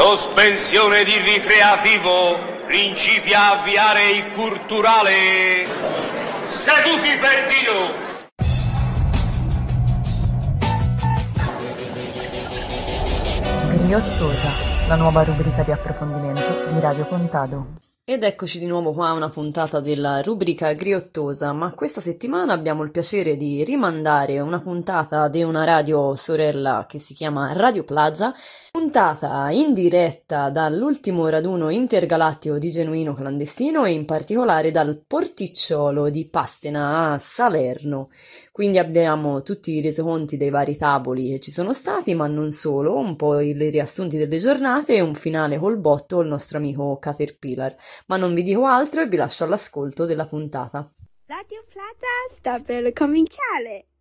Sospensione di ricreativo, principia a avviare il culturale. Seduti per Dio! Griottosa, la nuova rubrica di approfondimento di Radio Contado. Ed eccoci di nuovo qua a una puntata della rubrica Griottosa, ma questa settimana abbiamo il piacere di rimandare una puntata di una radio sorella che si chiama Radio Plaza, puntata in diretta dall'ultimo raduno intergalattico di Genuino Clandestino e in particolare dal Porticciolo di Pastena a Salerno. Quindi abbiamo tutti i resoconti dei vari tavoli che ci sono stati, ma non solo, un po' i riassunti delle giornate e un finale col botto il nostro amico Caterpillar. Ma non vi dico altro e vi lascio all'ascolto della puntata. Radio Plaza sta per cominciare!